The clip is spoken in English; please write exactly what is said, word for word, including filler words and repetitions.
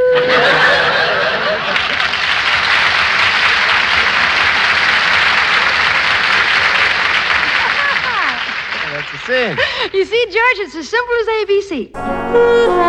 That's the same. You see, George, it's as simple as A B C.